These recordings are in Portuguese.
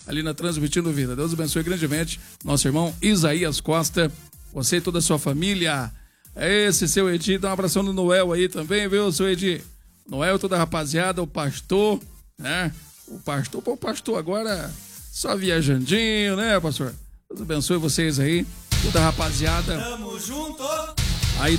ali na Transmitindo Vida. Deus abençoe grandemente nosso irmão Isaías Costa, você e toda a sua família. Esse seu Edi, dá um abração no Noel aí também, viu, seu Edi? Noel, toda a rapaziada, o pastor, né? O pastor agora só viajandinho, né, pastor? Deus abençoe vocês aí, toda a rapaziada. Tamo junto! Aí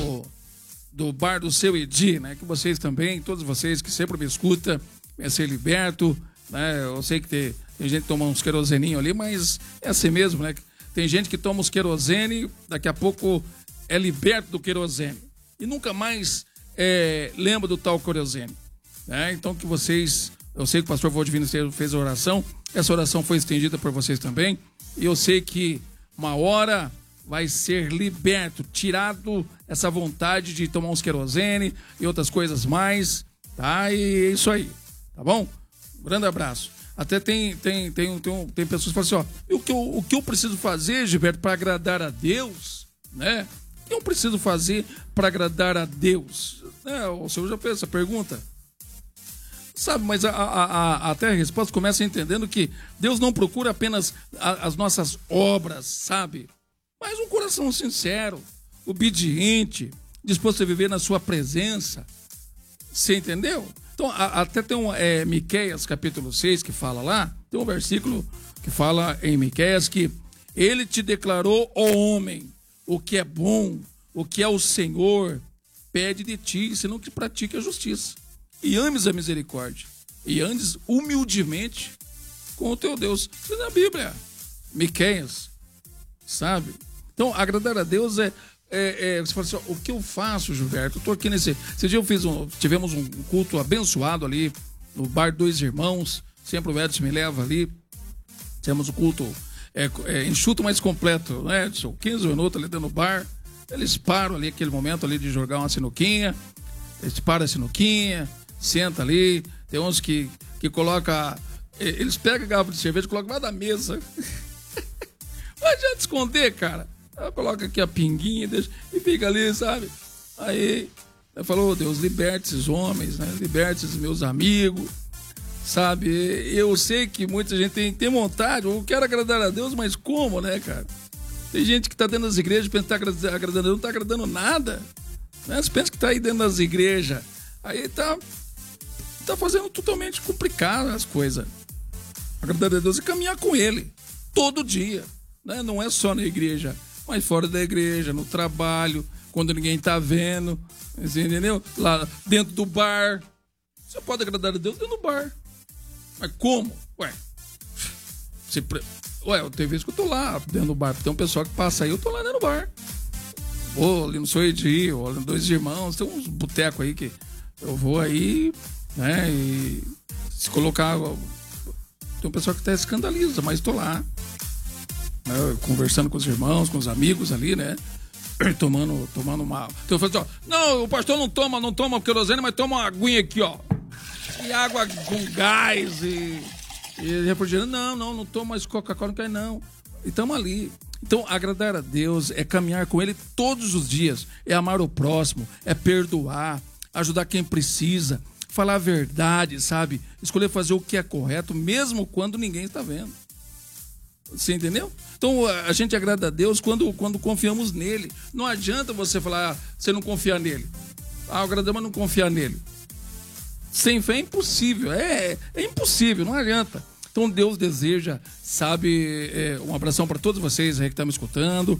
do bar do seu Edi, né? Que vocês também, todos vocês que sempre me escutam, venham ser liberto, né? Eu sei que tem gente que toma uns queroseninhos ali, mas é assim mesmo, né? Tem gente que toma uns querosene, daqui a pouco é liberto do querosene e nunca mais lembra do tal querosene, né? Então que vocês, eu sei que o pastor Valdivino fez a oração, essa oração foi estendida por vocês também, e eu sei que uma hora vai ser liberto, tirado essa vontade de tomar uns querosene e outras coisas mais, tá? E é isso aí, tá bom? Um grande abraço. Até tem pessoas que falam assim, ó, o que eu preciso fazer, Gilberto, para agradar a Deus, né? O que eu preciso fazer para agradar a Deus? O senhor já fez essa pergunta? Sabe, mas até a resposta começa entendendo que Deus não procura apenas as nossas obras, sabe? Mas um coração sincero, obediente, disposto a viver na sua presença. Você entendeu? Então, até tem Miqueias capítulo 6 que fala lá, tem um versículo que fala em Miqueias que ele te declarou, ó homem, o que é bom, o que é o Senhor pede de ti, senão que pratique a justiça. E ames a misericórdia. E andes humildemente com o teu Deus. Isso é na Bíblia. Miqueias. Sabe? Então, agradar a Deus você fala assim, ó, o que eu faço, Gilberto? Eu tô aqui esse dia tivemos um culto abençoado ali no bar Dois Irmãos. Sempre o Edson me leva ali. Tivemos o culto enxuto, mais completo, né, Edson? 15 minutos ali dentro do bar. Eles param ali, aquele momento ali de jogar uma sinuquinha. Eles param a sinuquinha, senta ali. Tem uns que coloca. Eles pegam a garrafa de cerveja e colocam embaixo da mesa. Não adianta esconder, cara. Ela coloca aqui a pinguinha e fica ali, sabe? Aí, ela falou, oh, Deus, liberte esses homens, né? Liberte esses meus amigos, sabe? Eu sei que muita gente tem vontade, eu quero agradar a Deus, mas como, né, cara? Tem gente que tá dentro das igrejas, pensa que tá agradando a Deus, não tá agradando nada. Né? Você pensa que tá aí dentro das igrejas, aí tá fazendo totalmente complicado as coisas. Agradar a Deus e caminhar com Ele, todo dia. Né? Não é só na igreja, mas fora da igreja, no trabalho, quando ninguém tá vendo, você entendeu? Lá dentro do bar. Você pode agradar a Deus dentro do bar. Mas como? Tem vezes que eu tô lá dentro do bar. Tem um pessoal que passa aí, eu tô lá dentro do bar. Ou ali no Seu Edi, ou ali no Dois Irmãos. Tem uns botecos aí que eu vou aí, né? E se colocar... Tem um pessoal que até escandaliza, mas tô lá. Conversando com os irmãos, com os amigos ali, né? Tomando uma... Então eu falo assim, ó, não, o pastor não toma querosene, mas toma uma aguinha aqui, ó. E água com gás e refrigerante. Não toma mais Coca-Cola, não quer não. E estamos ali. Então, agradar a Deus é caminhar com Ele todos os dias. É amar o próximo, é perdoar, ajudar quem precisa, falar a verdade, sabe? Escolher fazer o que é correto, mesmo quando ninguém está vendo. Você entendeu? Então a gente agrada a Deus quando confiamos nele. Não adianta você falar, você não confiar nele. Agrada, mas não confiar nele. Sem fé é impossível. É impossível, não adianta. Então Deus deseja, sabe, um abração para todos vocês aí que estão me escutando.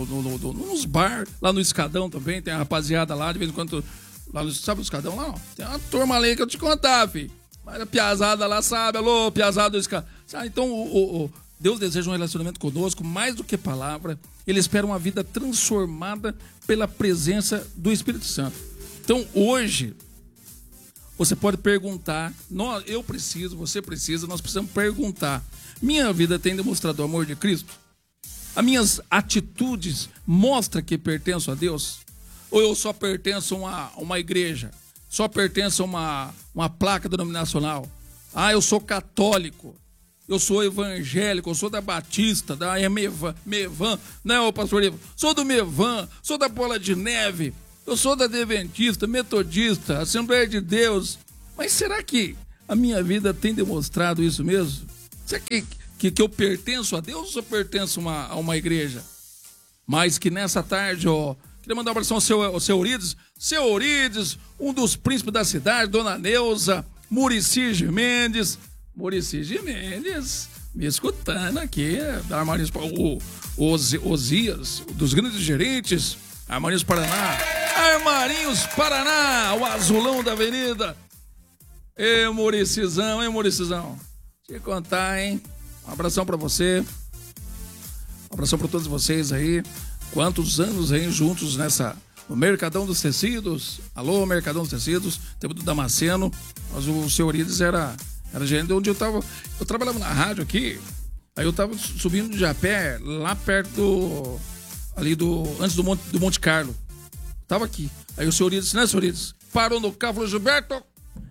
Nos bar, lá no Escadão também, tem a rapaziada lá, de vez em quando. Sabe o Escadão lá? Não. Tem uma turma ali que eu te contar, filho. Mas a piazada lá sabe, alô, piazada do Escadão. Então Deus deseja um relacionamento conosco, mais do que palavra. Ele espera uma vida transformada pela presença do Espírito Santo. Então, hoje, você pode perguntar, você precisa, nós precisamos perguntar. Minha vida tem demonstrado o amor de Cristo? As minhas atitudes mostram que pertenço a Deus? Ou eu só pertenço a uma igreja? Só pertenço a uma placa denominacional? Eu sou católico. Eu sou evangélico, eu sou da Batista, da Mevan, né, ô pastor Ivan? Sou do Mevan, sou da Bola de Neve, eu sou da Adventista, Metodista, Assembleia de Deus. Mas será que a minha vida tem demonstrado isso mesmo? Será que eu pertenço a Deus ou eu pertenço a uma igreja? Mas que nessa tarde, ó, queria mandar um abração ao seu Eurides. Seu Eurides, um dos príncipes da cidade, Dona Neuza, Muricy Gimendes. Muricy Gimendes, me escutando aqui, da Armarinhos, Osias, dos grandes gerentes, Armarinhos Paraná. Armarinhos Paraná, o azulão da avenida. Ê, Muricizão, te contar, hein? Um abração pra você. Um abração pra todos vocês aí. Quantos anos aí juntos no Mercadão dos Tecidos. Alô, Mercadão dos Tecidos. Tempo do Damasceno. Mas o seu Eurides era gerente onde eu tava. Eu trabalhava na rádio aqui. Aí eu tava subindo de Japé, lá perto antes do Monte Carlo. Tava aqui. Aí o seu Eurides, né, seu Eurides? Parou no carro, falou: Gilberto,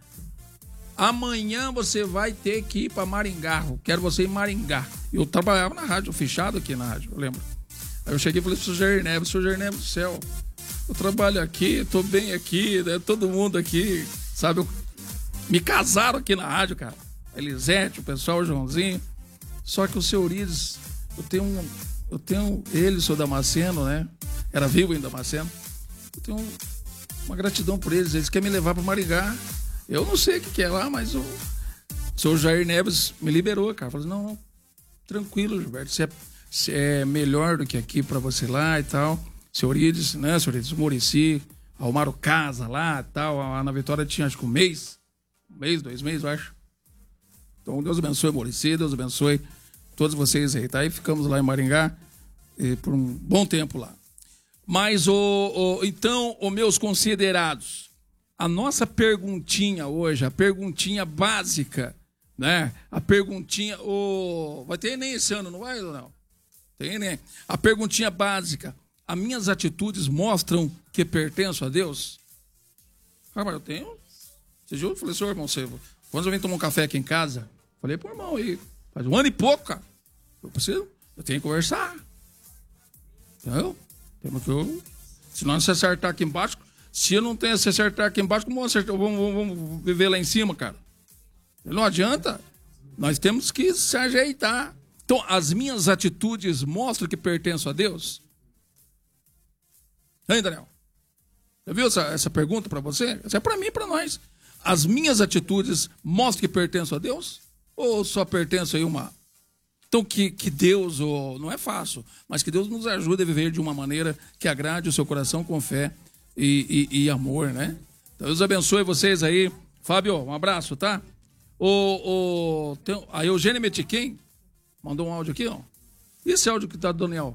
amanhã você vai ter que ir pra Maringá. Eu quero você em Maringá. Eu trabalhava na rádio, fechado aqui na rádio, eu lembro. Aí eu cheguei e falei pro senhor Jair do céu, eu trabalho aqui, tô bem aqui, né? Todo mundo aqui, sabe? Me casaram aqui na rádio, cara. Elisete, o pessoal, o Joãozinho. Só que o seu Eurides, eu tenho ele, o seu Damasceno, né? Era vivo ainda, Damasceno. Eu tenho uma gratidão por eles querem me levar pra Maringá. Eu não sei o que é lá, mas o senhor Jair Neves me liberou, cara. Falou: não, tranquilo, Gilberto, você é melhor do que aqui pra você lá e tal. Senhor Eurides, né, senhor Eurides, Muricy, arrumaram casa lá e tal. A Ana Vitória tinha, acho que 1 mês, 2 meses, eu acho. Então, Deus abençoe Muricy, Deus abençoe todos vocês aí, tá? E ficamos lá em Maringá por um bom tempo lá. Mas, então, meus considerados, a nossa perguntinha hoje, a perguntinha básica, né? A perguntinha... vai ter Enem esse ano, não vai, não? Tem Enem. A perguntinha básica: as minhas atitudes mostram que pertenço a Deus? Ah, mas eu tenho... Você viu? Eu falei: senhor irmão, quando eu venho tomar um café aqui em casa, falei pro irmão aí, faz 1 ano e pouco, cara. Eu tenho que conversar. Entendeu? Se nós se acertar aqui embaixo... Se eu não tenho se acertar aqui embaixo, como vamos viver lá em cima, cara? Não adianta. Nós temos que se ajeitar. Então, as minhas atitudes mostram que pertenço a Deus? Hein, Daniel? Você viu essa pergunta para você? Essa é para mim e para nós. As minhas atitudes mostram que pertenço a Deus? Ou só pertenço aí uma... Então, que Deus, não é fácil, mas que Deus nos ajude a viver de uma maneira que agrade o seu coração com fé e amor, né? Então, Deus abençoe vocês aí. Fábio, um abraço, tá? A Eugênia Metiquim mandou um áudio aqui, ó. E esse áudio que tá do Daniel?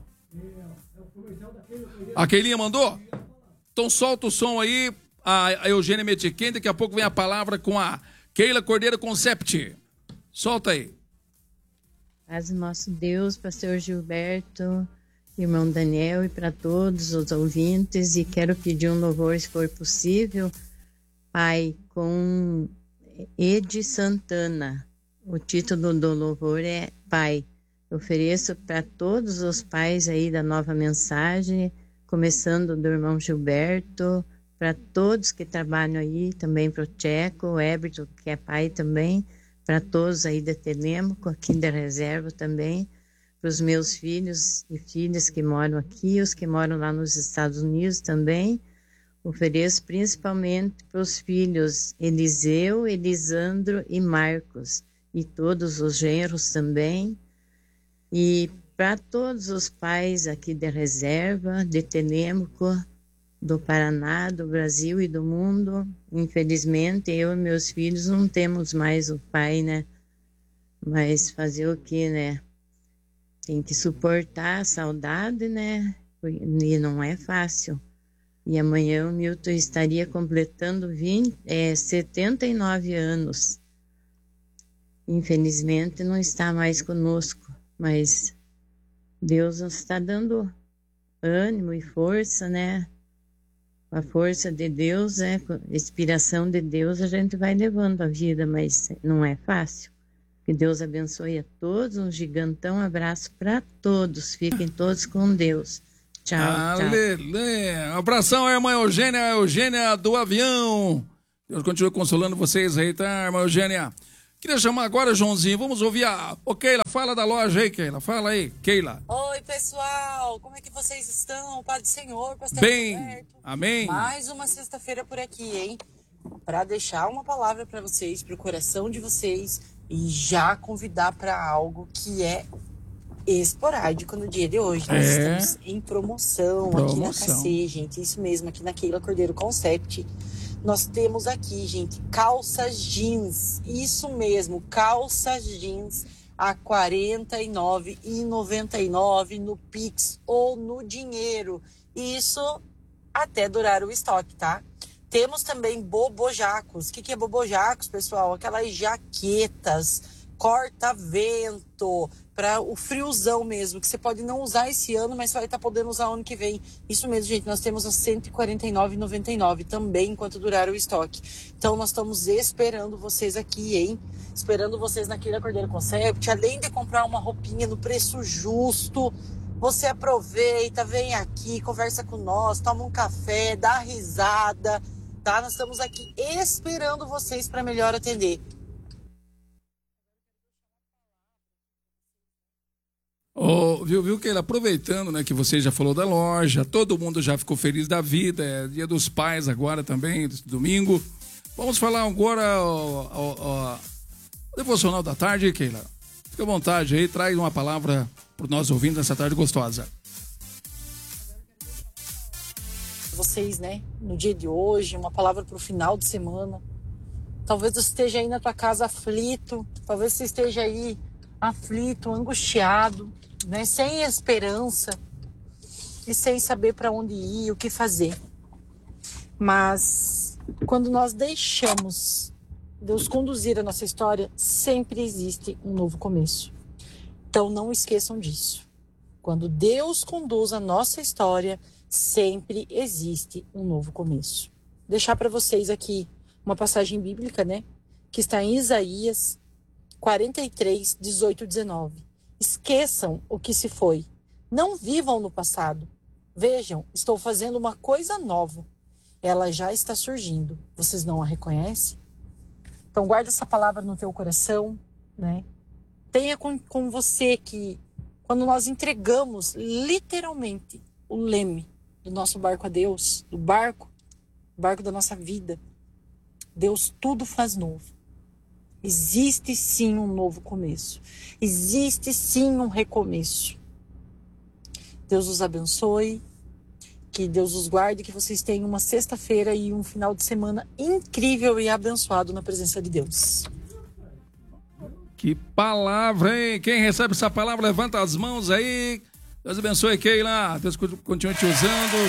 A Keilinha mandou? Então solta o som aí, a Eugênia Metiquim. Daqui a pouco vem a palavra com a Keila Cordeiro Concept. Solta aí. Paz do nosso Deus, pastor Gilberto, irmão Daniel, e para todos os ouvintes. E quero pedir um louvor, se for possível, Pai, com Edi Santana. O título do louvor é Pai. Eu ofereço para todos os pais aí da Nova Mensagem, começando do irmão Gilberto, para todos que trabalham aí, também para o Tcheco, o Éberto, que é pai também, para todos aí da Telêmaco, aqui da Reserva também, para os meus filhos e filhas que moram aqui, os que moram lá nos Estados Unidos também. Ofereço principalmente para os filhos Eliseu, Elisandro e Marcos, e todos os genros também. E para todos os pais aqui da Reserva, de Telêmaco, do Paraná, do Brasil e do mundo. Infelizmente, eu e meus filhos não temos mais o pai, né? Mas fazer o quê, né? Tem que suportar a saudade, né? E não é fácil. E amanhã o Milton estaria completando 79 anos. Infelizmente, não está mais conosco, mas Deus nos está dando ânimo e força, né? A força de Deus, a inspiração de Deus, a gente vai levando a vida, mas não é fácil. Que Deus abençoe a todos, um gigantão abraço para todos, fiquem todos com Deus. Tchau, Aleluia. Um abração, irmã Eugênia do avião. Deus continue consolando vocês aí, tá, irmã Eugênia? Queria chamar agora, Joãozinho, vamos ouvir Ô, Keila, fala da loja aí, Keila. Fala aí, Keila. Oi, pessoal, como é que vocês estão? Paz do Senhor, pastor Bem, Roberto. amém. Mais uma sexta-feira por aqui, hein? Para deixar uma palavra para vocês, para o coração de vocês e já convidar para algo que é esporádico no dia de hoje. Nós estamos em promoção aqui na KC, gente. Isso mesmo, aqui na Keila Cordeiro Concept. Nós temos aqui, gente, calças jeans. Isso mesmo, calças jeans a R$ 49,99 no Pix ou no dinheiro. Isso até durar o estoque, tá? Temos também bobojacos. O que é bobojacos, pessoal? Aquelas jaquetas, corta-vento, para o friozão mesmo, que você pode não usar esse ano, mas vai estar podendo usar ano que vem. Isso mesmo, gente, nós temos a R$ 149,99 também, enquanto durar o estoque. Então, nós estamos esperando vocês aqui, hein? Esperando vocês na Keila Cordeiro Concept. Além de comprar uma roupinha no preço justo, você aproveita, vem aqui, conversa com nós, toma um café, dá risada, tá? Nós estamos aqui esperando vocês para melhor atender. Viu, Keila? Aproveitando, né, que você já falou da loja, todo mundo já ficou feliz da vida, é dia dos pais agora também, domingo. Vamos falar agora o devocional da tarde, Keila. Fica à vontade aí, traz uma palavra para nós ouvindo nessa tarde gostosa. Vocês, né, no dia de hoje, uma palavra para o final de semana. Talvez você esteja aí na tua casa aflito, talvez você esteja aí aflito, angustiado, né, sem esperança e sem saber para onde ir, o que fazer. Mas quando nós deixamos Deus conduzir a nossa história, sempre existe um novo começo. Então não esqueçam disso. Quando Deus conduz a nossa história, sempre existe um novo começo. Deixar para vocês aqui uma passagem bíblica, né, que está em Isaías 43, 18 e 19. Esqueçam o que se foi. Não vivam no passado. Vejam, estou fazendo uma coisa nova. Ela já está surgindo. Vocês não a reconhecem? Então guarda essa palavra no teu coração, né? Tenha com você que quando nós entregamos literalmente o leme do nosso barco a Deus, do barco da nossa vida, Deus tudo faz novo. Existe sim um novo começo. Existe sim um recomeço. Deus os abençoe. Que Deus os guarde. Que vocês tenham uma sexta-feira e um final de semana incrível e abençoado na presença de Deus. Que palavra, hein? Quem recebe essa palavra, levanta as mãos aí. Deus abençoe, Keila. Deus continue te usando.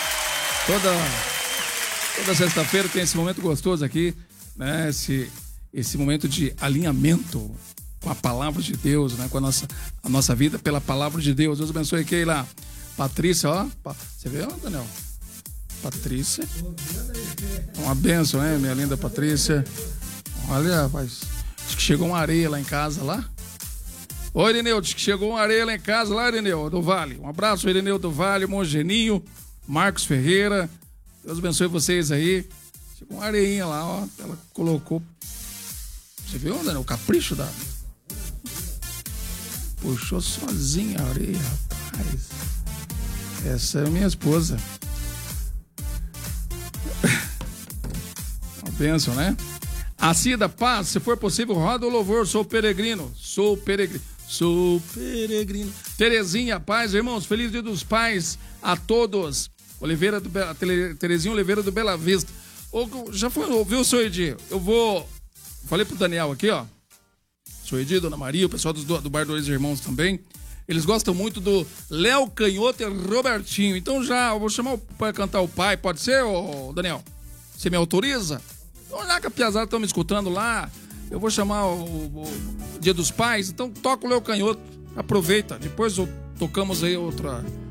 Toda sexta-feira tem esse momento gostoso aqui, né? Esse momento de alinhamento com a palavra de Deus, né? Com a nossa vida pela palavra de Deus. Deus abençoe, Keila. Patrícia, ó. Você viu, Daniel? Patrícia. Uma bênção, né, minha linda Patrícia? Olha, rapaz. Diz que chegou uma areia lá em casa, lá. Oi, Irineu. Diz que chegou uma areia lá em casa, lá, Irineu, do Vale. Um abraço, Irineu do Vale, Mongeninho, Marcos Ferreira. Deus abençoe vocês aí. Chegou uma areinha lá, ó. Ela colocou. Você viu, Daniel? O capricho da. Puxou sozinha a areia, rapaz. Essa é a minha esposa. Uma bênção, né? A Cida Paz, se for possível, roda o louvor. Sou peregrino. Terezinha, paz, irmãos. Feliz Dia dos Pais a todos. Terezinha Oliveira do Bela Vista. Já foi, ouviu, seu Edi? Falei pro Daniel aqui, ó. Seu Edi, Dona Maria, o pessoal do Bar Dois Irmãos também. Eles gostam muito do Léo Canhoto e Robertinho. Então eu vou chamar para cantar o pai. Pode ser, Daniel? Você me autoriza? Então, já que a piazada estão me escutando lá, eu vou chamar o Dia dos Pais. Então toca o Léo Canhoto. Aproveita. Depois tocamos aí outra